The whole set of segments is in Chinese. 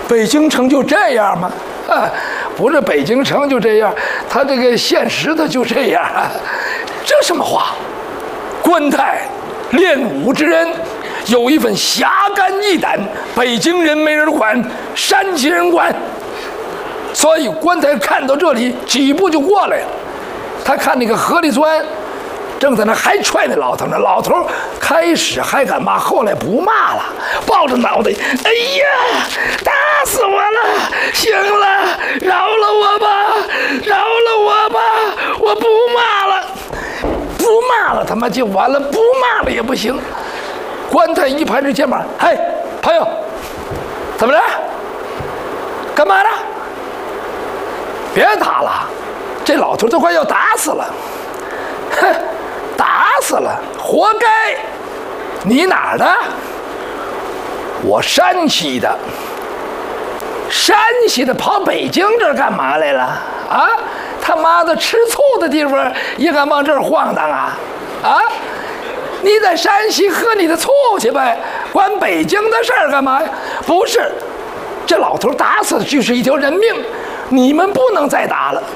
北京城就这样吗？不是北京城就这样，他这个现实他就这样啊，这什么话？关泰练武之人，有一份侠肝义胆，北京人没人管，山西人管。所以关泰看到这里，几步就过来了。他看那个何立川正在那还踹那老头呢，老头开始还敢骂，后来不骂了，抱着脑袋，哎呀，打死我了！行了，饶了我吧，饶了我吧，我不骂了，不骂了，他妈就完了，不骂了也不行。关泰一拍这肩膀，嘿，朋友，怎么了？干嘛呢？别打了，这老头都快要打死了，哼！打死了，活该！你哪儿的？我山西的。山西的跑北京这儿干嘛来了？啊！他妈的，吃醋的地方也敢往这儿晃荡啊！啊！你在山西喝你的醋去呗，管北京的事儿干嘛呀？不是，这老头打死的就是一条人命，你们不能再打了。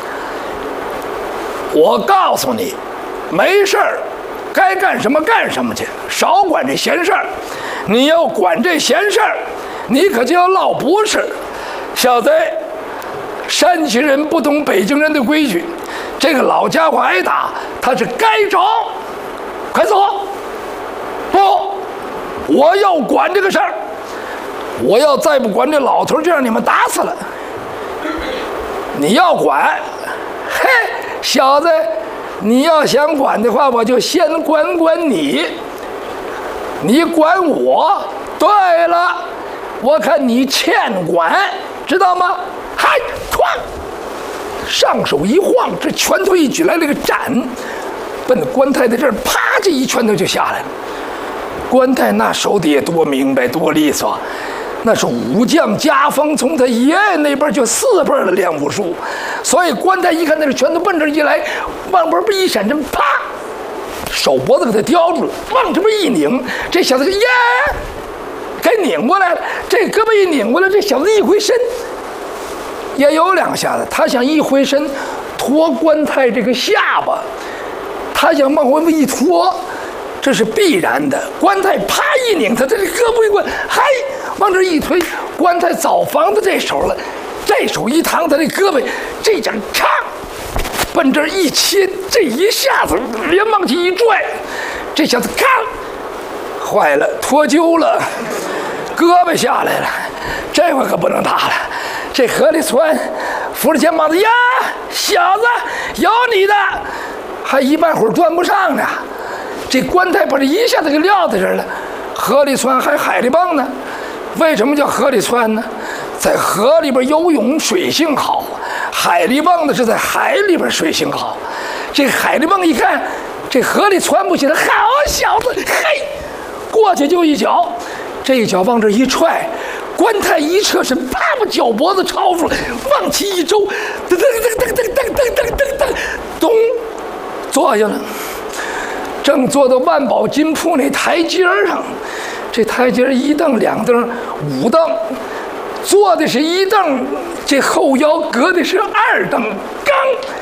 我告诉你。没事儿，该干什么干什么去，少管这闲事儿。你要管这闲事儿，你可就要落不是。小子，山西人不懂北京人的规矩，这个老家伙挨打，他是该着。快走！不，我要管这个事儿。我要再不管这老头，就让你们打死了。你要管，嘿，小子。你要想管的话，我就先管你，你管我。对了，我看你欠管，知道吗？嗨，哐，上手一晃，这拳头一举来了个斩，奔关泰的这儿，啪，这一拳头就下来了。关泰那手底下多明白，多利索。那是武将家风，从他爷爷那边就4辈的练武术，所以关泰一看那个拳头奔这一来，往边一闪身，啪，手脖子给他叼住了，往这边一拧，这小子耶，给拧过来了。这胳膊一拧过来，这小子一回身，也有2下子，他想一回身拖关泰这个下巴，他想往回一拖。这是必然的。关泰啪一拧，他这胳膊一关，嗨，往这一推，关泰早防的这手了，这手一扛，他这胳膊这掌嚓，奔这一切，这一下子连忙去一拽，这下子咔，坏了，脱臼了，胳膊下来了，这回可不能打了。这何立川扶着肩膀子呀，小子，有你的，还一半会儿端不上呢。这关泰把这一下子给撂在这儿了，河里川还海里蹦呢。为什么叫河里川呢？在河里边游泳水性好，海里蹦的是在海里边水性好。这海里蹦一看，这河里窜不起来，好小子，嘿，过去就一脚，这一脚往这一踹，关泰一侧身，啪把脚脖子抄住了，往起一周，噔噔噔噔噔噔噔噔噔，咚，坐下了。正坐到万宝金铺那台阶上，这台阶1蹬2蹬5蹬，坐的是1蹬，这后腰隔的是2蹬，刚，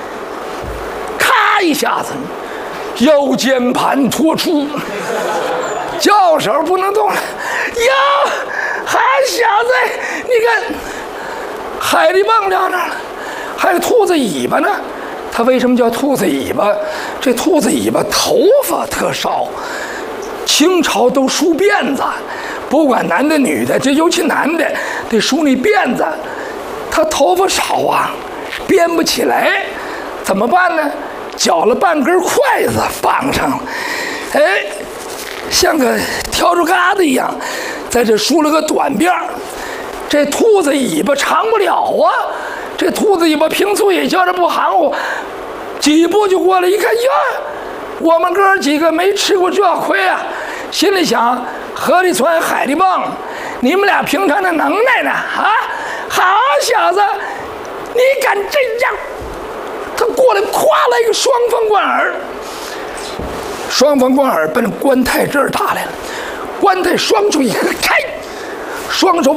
咔一下子，腰间盘脱出，叫手不能动了。哟，好小子，你看，海里蹦两那了，还有兔子尾巴呢。它为什么叫兔子尾巴？这兔子尾巴头发特少，清朝都梳辫子，不管男的女的，这尤其男的得梳那辫子，他头发少啊，编不起来，怎么办呢？绞了半根筷子绑上，哎，像个笤帚疙瘩一样，在这梳了个短辫儿。这兔子尾巴长不了啊，这兔子尾巴平粗也叫着不含糊，几步就过来一看呀，我们哥几个没吃过这亏啊，心里想河里窜海里蹦，你们俩平常的能耐呢啊，好小子，你敢这样？他过来咵来一个双风贯耳，双风贯耳奔关泰这儿打来了，关泰双手一合开，双手